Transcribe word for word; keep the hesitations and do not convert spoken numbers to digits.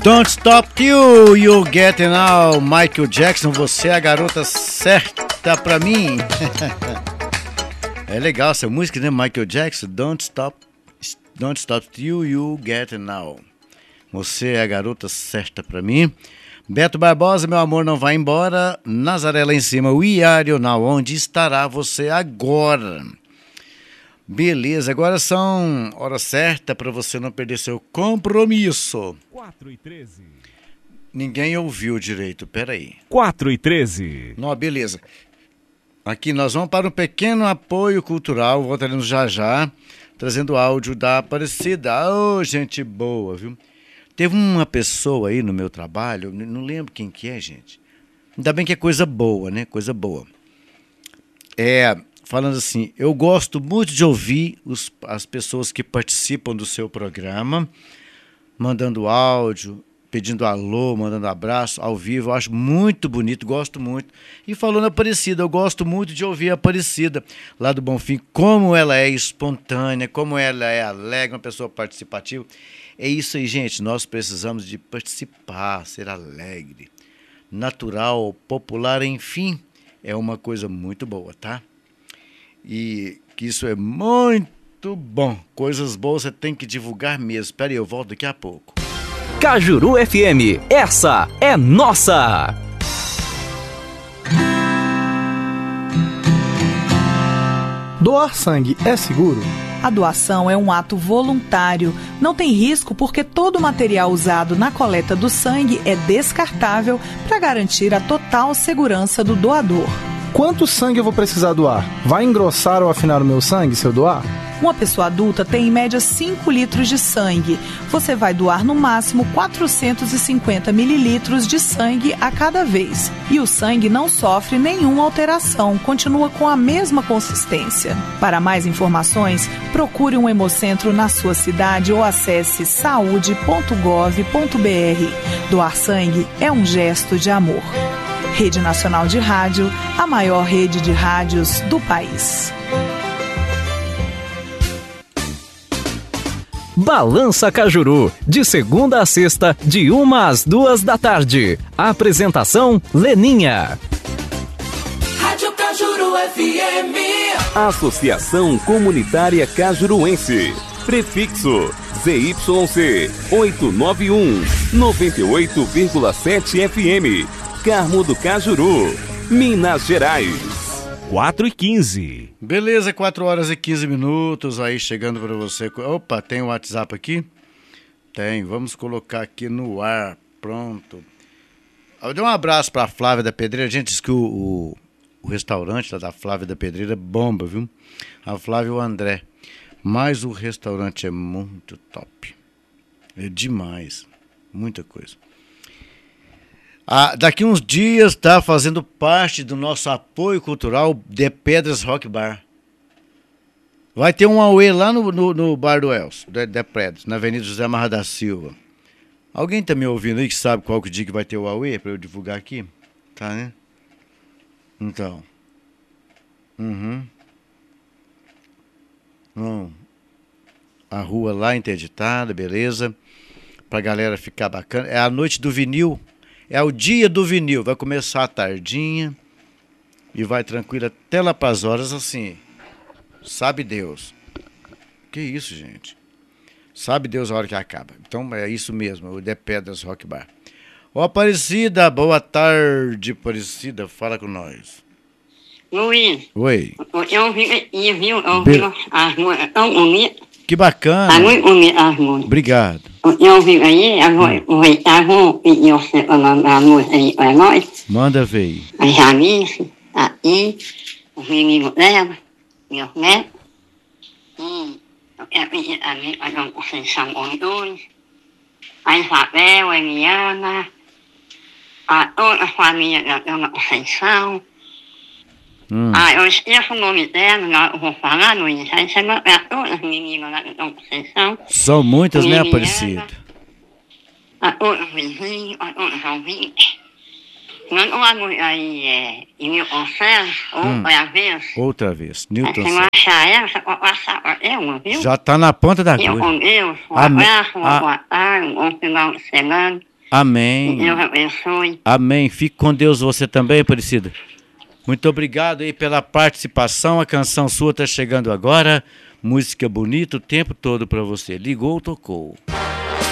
Don't Stop Till You Get Now, Michael Jackson, você é a garota certa pra mim. É legal essa música, né, Michael Jackson? Don't Stop, Don't Stop Till You Get Now. Você é a garota certa pra mim. Beto Barbosa, meu amor, não vai embora. Nazaré lá em cima, We Are You Now, onde estará você agora? Beleza, agora são hora certa para você não perder seu compromisso. quatro e treze. Ninguém ouviu direito, peraí. quatro e treze. Não, beleza. Aqui nós vamos para um pequeno apoio cultural, voltaremos já já, trazendo áudio da Aparecida. Ô, oh, gente boa, viu? Teve uma pessoa aí no meu trabalho, não lembro quem que é, gente. Ainda bem que é coisa boa, né? Coisa boa. É... Falando assim, eu gosto muito de ouvir os, as pessoas que participam do seu programa, mandando áudio, pedindo alô, mandando abraço ao vivo. Eu acho muito bonito, gosto muito. E falando Aparecida, eu gosto muito de ouvir a Aparecida lá do Bonfim, como ela é espontânea, como ela é alegre, uma pessoa participativa. É isso aí, gente, nós precisamos de participar, ser alegre, natural, popular, enfim, é uma coisa muito boa, tá? E que isso é muito bom. Coisas boas você tem que divulgar mesmo. Espera aí, eu volto daqui a pouco. Cajuru F M, essa é nossa! Doar sangue é seguro? A doação é um ato voluntário. Não tem risco porque todo o material usado na coleta do sangue é descartável para garantir a total segurança do doador. Quanto sangue eu vou precisar doar? Vai engrossar ou afinar o meu sangue se eu doar? Uma pessoa adulta tem em média cinco litros de sangue. Você vai doar no máximo quatrocentos e cinquenta mililitros de sangue a cada vez. E o sangue não sofre nenhuma alteração, continua com a mesma consistência. Para mais informações, procure um hemocentro na sua cidade ou acesse saúde ponto gov ponto br. Doar sangue é um gesto de amor. Rede Nacional de Rádio, a maior rede de rádios do país. Balança Cajuru, de segunda a sexta, de uma às duas da tarde. Apresentação, Leninha. Rádio Cajuru F M. Associação Comunitária Cajuruense. Prefixo Z Y C oitocentos e noventa e um, noventa e oito vírgula sete F M. Carmo do Cajuru, Minas Gerais. quatro e quinze. Beleza, quatro horas e quinze minutos aí chegando para você. Opa, tem o WhatsApp aqui? Tem, vamos colocar aqui no ar, pronto. Eu dei um abraço para a Flávia da Pedreira. Gente, diz que o, o, o restaurante lá da Flávia da Pedreira bomba, viu? A Flávia e o André. Mas o restaurante é muito top. É demais, muita coisa. Ah, daqui uns dias está fazendo parte do nosso apoio cultural de Pedras Rock Bar. Vai ter um auê lá no, no, no Bar do Elcio, de, de Pedras, na Avenida José Marra da Silva. Alguém está me ouvindo aí que sabe qual que dia que vai ter o auê para eu divulgar aqui? Tá, né? Então. Uhum. Hum. A rua lá interditada, beleza? Pra galera ficar bacana. É a noite do vinil. É o dia do vinil, vai começar a tardinha e vai tranquilo até lá para as horas assim, sabe Deus. Que isso, gente? Sabe Deus a hora que acaba. Então é isso mesmo, o The Pedras Rock Bar. Ô Aparecida, boa tarde, Aparecida, fala com nós. Luiz. Oi. Eu vi aqui, viu? Eu vi as músicas tão bonitas. Que bacana. Tá muito bonita as músicas. Obrigado. Eu vi aí, agora eu vou pedir você para mandar a música aí para nós. Manda ver. A Janice, a I, os meninos dela, meus netos. E eu quero pedir também para Dona Conceição Gondores, a Isabel, a Eliana, a toda a família da Dona Conceição. Hum. Ah, eu esqueço o nome dela, não, eu vou falar, Luiz. Aí você vai para todas as meninas lá da Dona Conceição. São muitas, né, Aparecida? A todos os vizinhos, a todos os ouvintes. Manda uma noite aí, é, em Newton Santos, outra hum. vez. Outra vez, Newton Santos. Você não achar ela, você pode passar para ela, viu? Já tá na ponta da agulha. Eu com Deus, um abraço, uma boa tarde, um bom final de semana. Amém. Deus abençoe. Amém. Fique com Deus você também, Aparecida. Muito obrigado aí pela participação. A canção sua está chegando agora. Música bonita o tempo todo para você. Ligou, tocou.